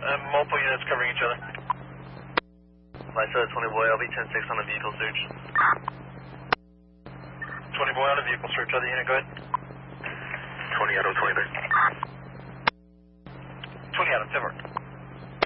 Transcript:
Multiple units covering each other. Lisa 20 boy, I'll be 10-6 on the vehicle search. 20 boy on a vehicle search. Other unit, go ahead. 20 out of 23. 20 out of 10.